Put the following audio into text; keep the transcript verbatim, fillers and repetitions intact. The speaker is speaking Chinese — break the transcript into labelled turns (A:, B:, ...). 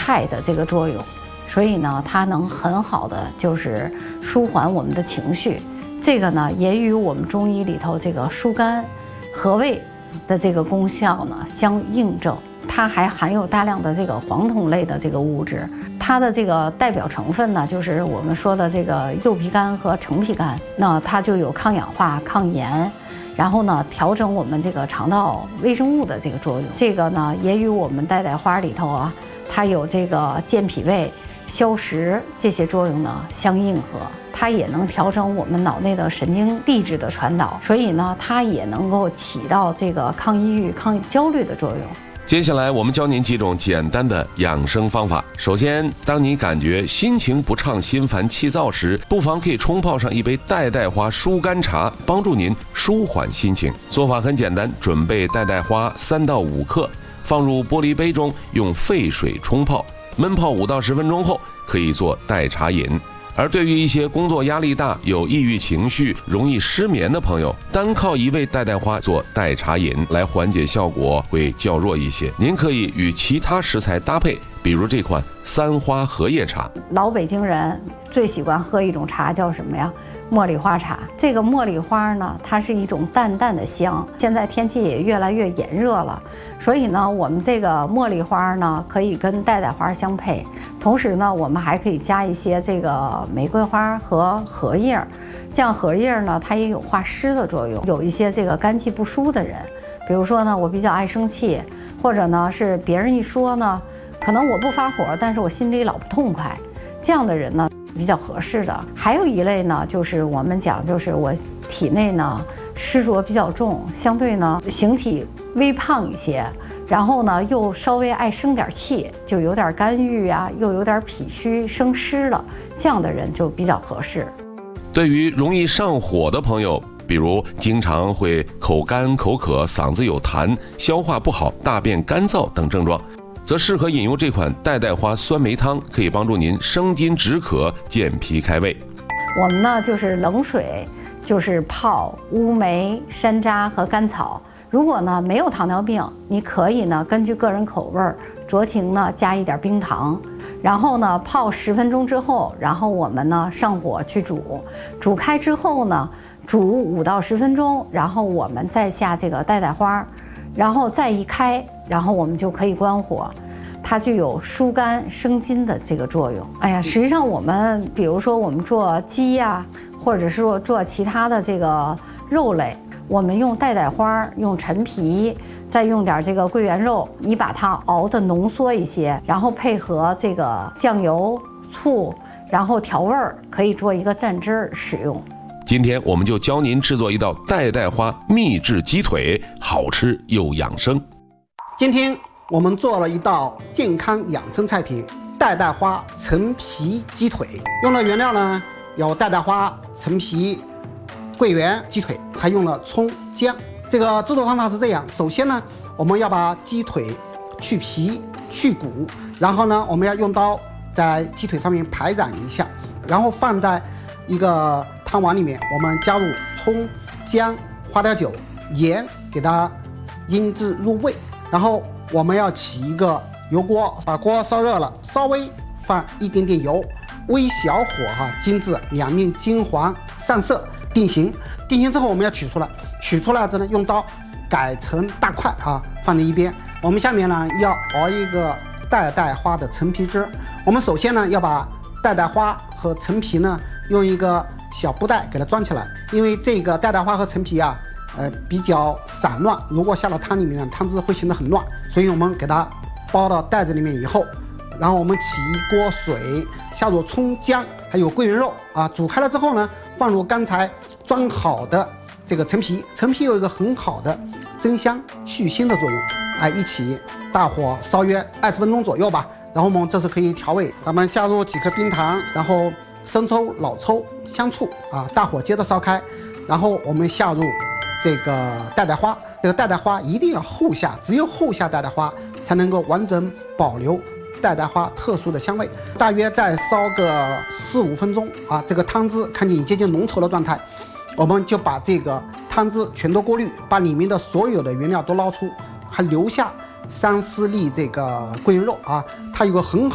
A: 肽的这个作用，所以呢，它能很好的就是舒缓我们的情绪。这个呢，也与我们中医里头这个疏肝和胃的这个功效呢相印证。它还含有大量的这个黄酮类的这个物质，它的这个代表成分呢，就是我们说的这个柚皮苷和橙皮苷，那它就有抗氧化、抗炎，然后呢，调整我们这个肠道微生物的这个作用。这个呢，也与我们代代花里头啊，它有这个健脾胃、消食这些作用呢相应和。它也能调整我们脑内的神经递质的传导，所以呢，它也能够起到这个抗抑郁、抗焦虑的作用。
B: 接下来我们教您几种简单的养生方法。首先，当你感觉心情不畅、心烦气躁时，不妨可以冲泡上一杯代代花疏肝茶，帮助您舒缓心情。做法很简单，准备代代花三到五克，放入玻璃杯中，用沸水冲泡，焖泡五到十分钟后，可以做代茶饮。而对于一些工作压力大、有抑郁情绪、容易失眠的朋友，单靠一味代代花做代茶饮来缓解效果会较弱一些。您可以与其他食材搭配，比如这款三花荷叶茶。
A: 老北京人最喜欢喝一种茶叫什么呀？茉莉花茶。这个茉莉花呢，它是一种淡淡的香。现在天气也越来越炎热了，所以呢，我们这个茉莉花呢，可以跟代代花相配。同时呢，我们还可以加一些这个玫瑰花和荷叶。这样荷叶呢，它也有化湿的作用。有一些这个肝气不舒的人，比如说呢，我比较爱生气，或者呢是别人一说呢，可能我不发火，但是我心里老不痛快，这样的人呢比较合适的。还有一类呢，就是我们讲，就是我体内呢湿浊比较重，相对呢形体微胖一些，然后呢又稍微爱生点气，就有点肝郁啊，又有点脾虚生湿了，这样的人就比较合适。
B: 对于容易上火的朋友，比如经常会口干口渴、嗓子有痰、消化不好、大便干燥等症状，则适合饮用这款代代花酸梅汤，可以帮助您生津止渴、健脾开胃。
A: 我们呢就是冷水，就是泡乌梅、山楂和甘草。如果呢没有糖尿病，你可以呢根据个人口味酌情呢加一点冰糖，然后呢泡十分钟之后，然后我们呢上火去煮，煮开之后呢煮五到十分钟，然后我们再下这个代代花，然后再一开，然后我们就可以关火。它具有疏肝生津的这个作用。哎呀，实际上我们比如说我们做鸡呀、啊，或者是说做其他的这个肉类，我们用代代花，用陈皮，再用点这个桂圆肉，你把它熬得浓缩一些，然后配合这个酱油、醋，然后调味儿，可以做一个蘸汁儿使用。
B: 今天我们就教您制作一道代代花秘制鸡腿，好吃又养生。
C: 今天我们做了一道健康养生菜品代代花陈皮鸡腿，用的原料呢有代代花、陈皮、桂圆、鸡腿，还用了葱姜。这个制作方法是这样，首先呢我们要把鸡腿去皮去骨，然后呢我们要用刀在鸡腿上面排掌一下，然后放在一个汤碗里面，我们加入葱姜、花雕酒、盐，给它腌制入味。然后我们要起一个油锅，把锅烧热了，稍微放一点点油，微小火哈、啊，煎至两面金黄上色，定型。定型之后我们要取出来，取出来之后呢，用刀改成大块啊，放在一边。我们下面呢要熬一个代代花的陈皮汁。我们首先呢要把代代花和陈皮呢用一个小布袋给它装起来，因为这个代代花和陈皮啊。呃，比较散乱，如果下到汤里面呢，汤汁会形得很乱，所以我们给它包到袋子里面以后，然后我们起一锅水，下入葱姜还有桂圆肉啊，煮开了之后呢，放入刚才装好的这个陈皮，陈皮有一个很好的增香去腥的作用，哎，一起大火烧约二十分钟左右吧，然后我们这是可以调味，咱们下入几颗冰糖，然后生抽、老抽、香醋啊，大火接着烧开，然后我们下入这个代代花，这个代代花一定要后下，只有后下代代花才能够完整保留代代花特殊的香味。大约再烧个四五分钟啊，这个汤汁看见已接近浓稠的状态，我们就把这个汤汁全都过滤，把里面的所有的原料都捞出，还留下三四粒这个桂圆肉啊，它有个很好